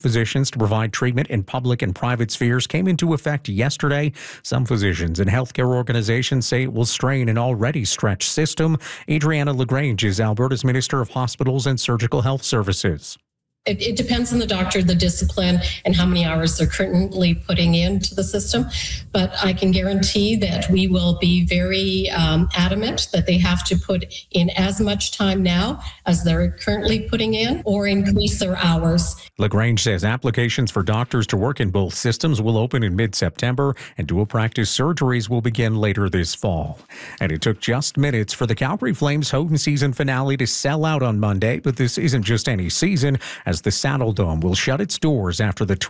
Physicians to provide treatment in public and private spheres came into effect yesterday. Some physicians and healthcare organizations say it will strain an already stretched system. Adriana LaGrange is Alberta's Minister of Hospitals and Surgical Health Services. It depends on the doctor, the discipline, and how many hours they're currently putting into the system. But I can guarantee that we will be very adamant that they have to put in as much time now as they're currently putting in or increase their hours. LaGrange says applications for doctors to work in both systems will open in mid-September and dual practice surgeries will begin later this fall. And it took just minutes for the Calgary Flames Houghton season finale to sell out on Monday, but this isn't just any season, as the Saddle Dome will shut its doors after the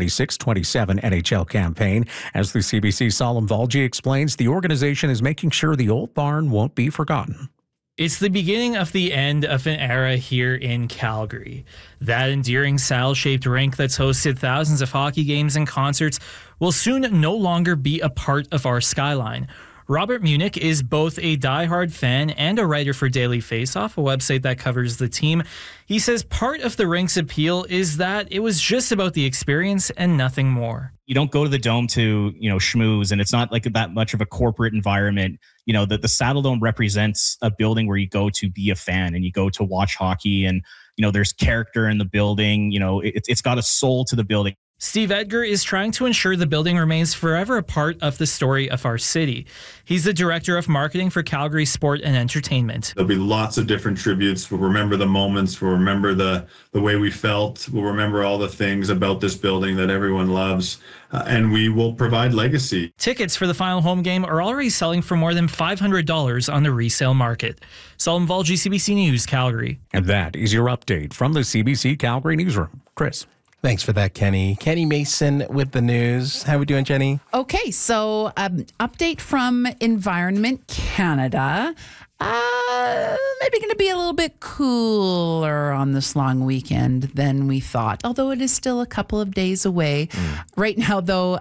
2026-27 NHL campaign. As the CBC Salim Valji explains, the organization is making sure the old barn won't be forgotten. It's the beginning of the end of an era here in Calgary. That endearing saddle-shaped rink that's hosted thousands of hockey games and concerts will soon no longer be a part of our skyline. Robert Munich is both a diehard fan and a writer for Daily Faceoff, a website that covers the team. He says part of the rink's appeal is that it was just about the experience and nothing more. You don't go to the Dome to, schmooze, and it's not like that much of a corporate environment. The Saddle Dome represents a building where you go to be a fan and you go to watch hockey, and, there's character in the building. It's got a soul to the building. Steve Edgar is trying to ensure the building remains forever a part of the story of our city. He's the director of marketing for Calgary Sport and Entertainment. There'll be lots of different tributes. We'll remember the moments. We'll remember the way we felt. We'll remember all the things about this building that everyone loves. And we will provide legacy. Tickets for the final home game are already selling for more than $500 on the resale market. Salim Valji, CBC News, Calgary. And that is your update from the CBC Calgary newsroom. Chris. Thanks for that, Kenny. Kenny Mason with the news. How are we doing, Jenny? Okay, so update from Environment Canada. Maybe going to be a little bit cooler on this long weekend than we thought, although it is still a couple of days away. Right now, though,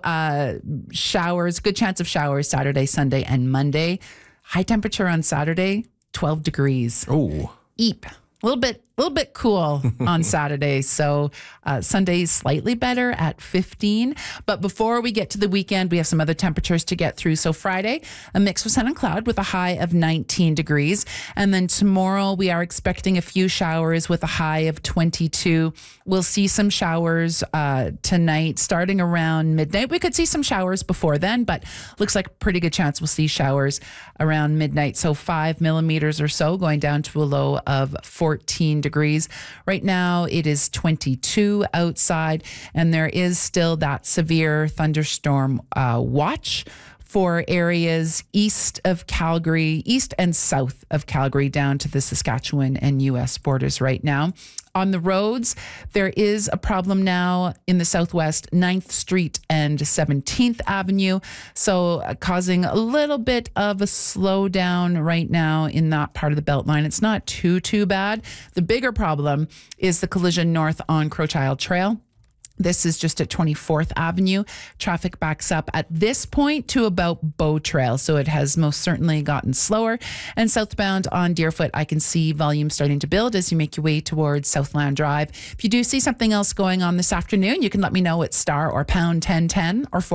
showers, good chance of showers Saturday, Sunday, and Monday. High temperature on Saturday, 12 degrees. Oh. Eep. A little bit cool on Saturday. So Sunday's slightly better at 15. But before we get to the weekend, we have some other temperatures to get through. So Friday, a mix of sun and cloud with a high of 19 degrees. And then tomorrow, we are expecting a few showers with a high of 22. We'll see some showers tonight starting around midnight. We could see some showers before then, but looks like a pretty good chance we'll see showers around midnight. So 5 millimeters or so, going down to a low of 14 degrees. Right now, it is 22 outside, and there is still that severe thunderstorm watch for areas east of Calgary, east and south of Calgary, down to the Saskatchewan and U.S. borders right now. On the roads, there is a problem now in the southwest, 9th Street and 17th Avenue. So causing a little bit of a slowdown right now in that part of the Beltline. It's not too bad. The bigger problem is the collision north on Crowchild Trail. This is just at 24th Avenue. Traffic backs up at this point to about Bow Trail, so it has most certainly gotten slower. And southbound on Deerfoot, I can see volume starting to build as you make your way towards Southland Drive. If you do see something else going on this afternoon, you can let me know at star or pound 1010 or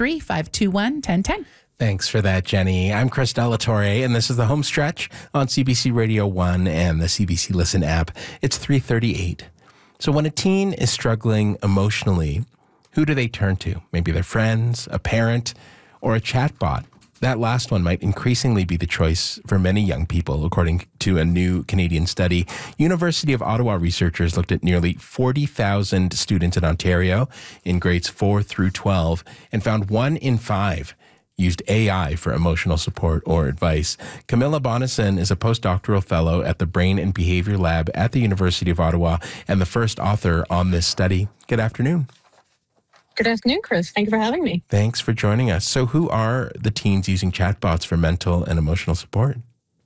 403-521-1010. Thanks for that, Jenny. I'm Chris Delatorre, and this is the Home Stretch on CBC Radio 1 and the CBC Listen app. It's 3:38. So when a teen is struggling emotionally, who do they turn to? Maybe their friends, a parent, or a chatbot. That last one might increasingly be the choice for many young people, according to a new Canadian study. University of Ottawa researchers looked at nearly 40,000 students in Ontario in grades 4 through 12 and found 1 in 5 used AI for emotional support or advice. Camilla Bonison is a postdoctoral fellow at the Brain and Behavior Lab at the University of Ottawa and the first author on this study. Good afternoon. Good afternoon, Chris. Thank you for having me. Thanks for joining us. So who are the teens using chatbots for mental and emotional support?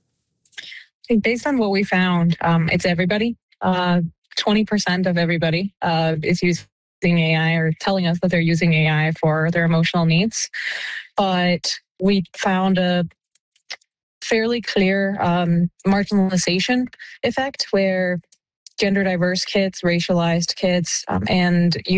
I think based on what we found, it's everybody. 20% of everybody is using AI or telling us that they're using AI for their emotional needs. But we found a fairly clear marginalization effect where gender diverse kids, racialized kids, and